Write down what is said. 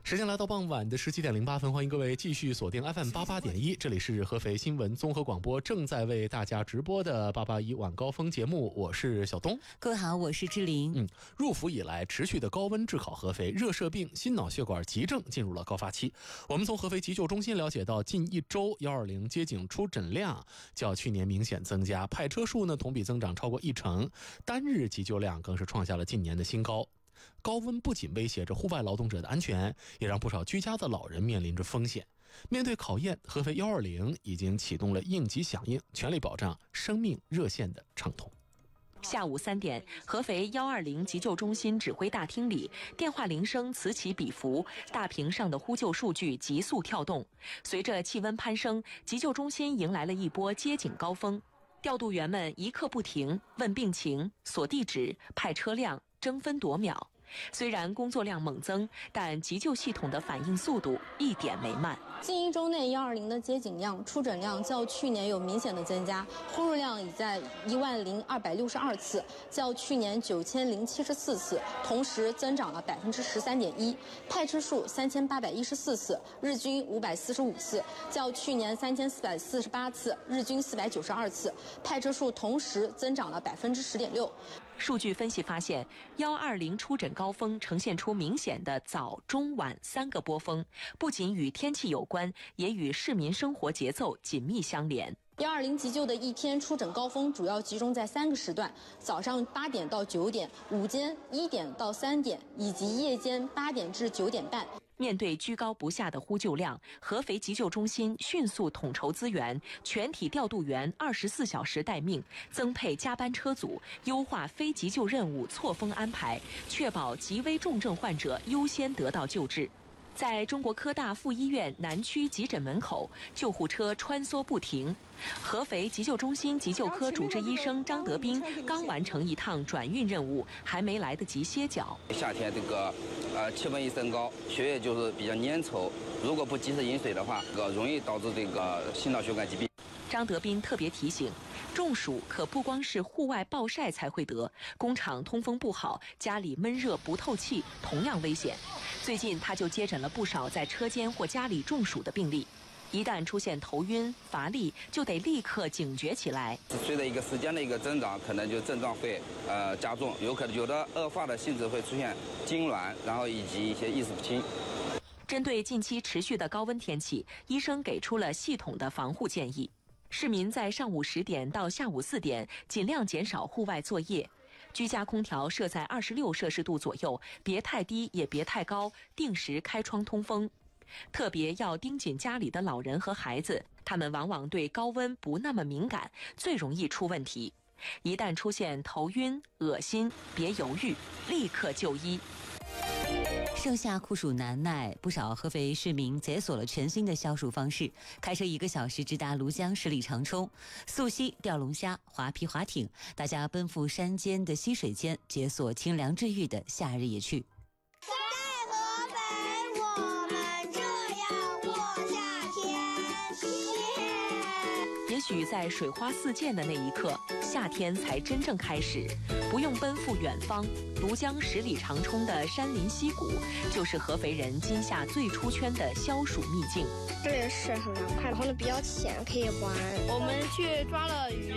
时间来到傍晚的17:08，欢迎各位继续锁定 FM88.1，这里是合肥新闻综合广播正在为大家直播的881晚高峰节目，我是小东。 各位好，我是志玲。 入伏以来持续的高温炙烤合肥，热射病、心脑血管急症进入了高发期。我们从合肥急救中心了解到，近一周120接警出诊量较去年明显增加，派车数呢同比增长超过10%，单日急救量更是创下了近年的新高。高温不仅威胁着户外劳动者的安全，也让不少居家的老人面临着风险。面对考验，合肥120已经启动了应急响应，全力保障生命热线的畅通。 下午3点，合肥120急救中心指挥大厅里，电话铃声此起彼伏，大屏上的呼救数据急速跳动。随着气温攀升，急救中心迎来了一波接警高峰。调度员们一刻不停，问病情、锁地址、派车辆，争分夺秒。虽然工作量猛增，但急救系统的反应速度一点没慢。 近一周内120的接警量、出诊量较去年有明显的增加，呼入量已在10262次，较去年9074次，同时增长了13.1%。派车数3814次，日均545次，较去年3448次，日均492次，派车数同时增长了10.6%。 数据分析发现，120出诊高峰呈现出明显的早、中、晚3个波峰，不仅与天气有关，也与市民生活节奏紧密相连。 120急救的一天出诊高峰主要集中在3个时段：早上8点到9点、午间1点到3点，以及夜间8点至9点半。 面对居高不下的呼救量，合肥急救中心迅速统筹资源，全体调度员24小时待命，增配加班车组，优化非急救任务错峰安排，确保极危重症患者优先得到救治。在中国科大附医院南区急诊门口，救护车穿梭不停。合肥急救中心急救科主治医生张德斌刚完成一趟转运任务，还没来得及歇脚。 夏天这个气温一升高，血液就是比较粘稠，如果不及时饮水的话，容易导致这个心脑血管疾病。 张德斌特别提醒，中暑可不光是户外暴晒才会得，工厂通风不好，家里闷热不透气同样危险。最近他就接诊了不少在车间或家里中暑的病例，一旦出现头晕、乏力，就得立刻警觉起来。 随着一个时间的一个增长，可能就症状会加重，有可能有的恶化的性质会出现痉挛，然后以及一些意识不清。 针对近期持续的高温天气，医生给出了系统的防护建议。市民在上午10点到下午4点尽量减少户外作业，居家空调设在26摄氏度左右，别太低也别太高，定时开窗通风。特别要盯紧家里的老人和孩子，他们往往对高温不那么敏感，最容易出问题。一旦出现头晕、恶心，别犹豫，立刻就医。 盛夏酷暑难耐，不少合肥市民解锁了全新的消暑方式，开车1个小时直达庐江10里长冲，溯溪、钓龙虾、划皮划艇，大家奔赴山间的溪水间，解锁清凉治愈的夏日野趣。 在合肥，我们这样过夏天。 也许在水花四溅的那一刻，夏天才真正开始。不用奔赴远方，庐江10里长冲的山林溪谷，就是合肥人今夏最出圈的消暑秘境。 这也是很凉快，然后呢比较浅，可以玩。 我们去抓了鱼。